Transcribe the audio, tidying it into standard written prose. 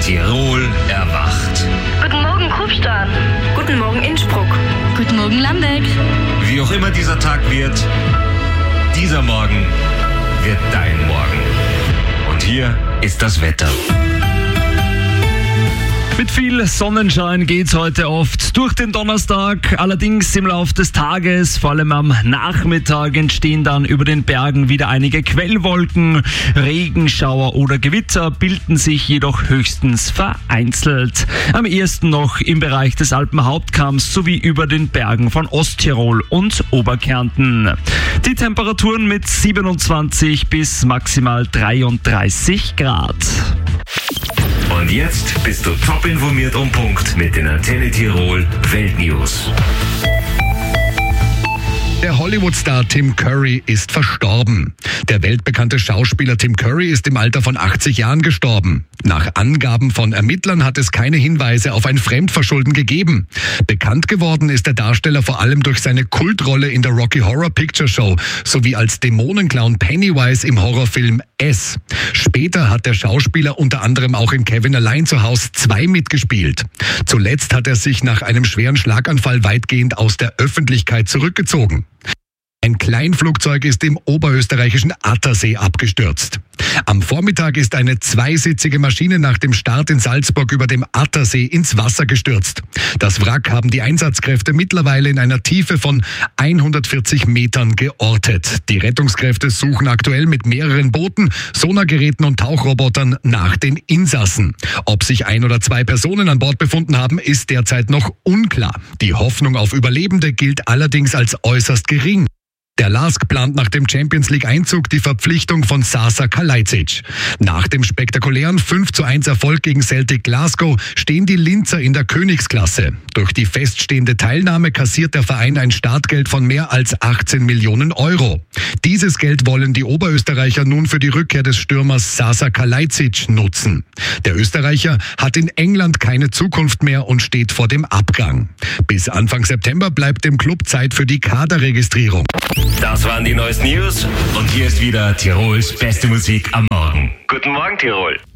Tirol erwacht. Guten Morgen, Kufstein. Guten Morgen, Innsbruck. Guten Morgen, Landeck. Wie auch immer dieser Tag wird, dieser Morgen wird dein Morgen. Und hier ist das Wetter. Mit viel Sonnenschein geht's heute oft durch den Donnerstag. Allerdings im Laufe des Tages, vor allem am Nachmittag, entstehen dann über den Bergen wieder einige Quellwolken. Regenschauer oder Gewitter bilden sich jedoch höchstens vereinzelt. Am ehesten noch im Bereich des Alpenhauptkamms sowie über den Bergen von Osttirol und Oberkärnten. Die Temperaturen mit 27 bis maximal 33 Grad. Und jetzt bist du top informiert und Punkt mit den Antenne Tirol Weltnews. Der Hollywood-Star Tim Curry ist verstorben. Der weltbekannte Schauspieler Tim Curry ist im Alter von 80 Jahren gestorben. Nach Angaben von Ermittlern hat es keine Hinweise auf ein Fremdverschulden gegeben. Bekannt geworden ist der Darsteller vor allem durch seine Kultrolle in der Rocky Horror Picture Show sowie als Dämonenclown Pennywise im Horrorfilm S. Später hat der Schauspieler unter anderem auch in Kevin allein zu Hause 2 mitgespielt. Zuletzt hat er sich nach einem schweren Schlaganfall weitgehend aus der Öffentlichkeit zurückgezogen. Ein Kleinflugzeug ist im oberösterreichischen Attersee abgestürzt. Am Vormittag ist eine 2-sitzige Maschine nach dem Start in Salzburg über dem Attersee ins Wasser gestürzt. Das Wrack haben die Einsatzkräfte mittlerweile in einer Tiefe von 140 Metern geortet. Die Rettungskräfte suchen aktuell mit mehreren Booten, Sonargeräten und Tauchrobotern nach den Insassen. Ob sich 1 oder 2 Personen an Bord befunden haben, ist derzeit noch unklar. Die Hoffnung auf Überlebende gilt allerdings als äußerst gering. Der LASK plant nach dem Champions-League-Einzug die Verpflichtung von Sasa Kalajdzic. Nach dem spektakulären 5:1 Erfolg gegen Celtic Glasgow stehen die Linzer in der Königsklasse. Durch die feststehende Teilnahme kassiert der Verein ein Startgeld von mehr als 18 Millionen Euro. Dieses Geld wollen die Oberösterreicher nun für die Rückkehr des Stürmers Sasa Kalajdzic nutzen. Der Österreicher hat in England keine Zukunft mehr und steht vor dem Abgang. Bis Anfang September bleibt dem Club Zeit für die Kaderregistrierung. Das waren die neuesten News und hier ist wieder Tirols beste Musik am Morgen. Guten Morgen, Tirol.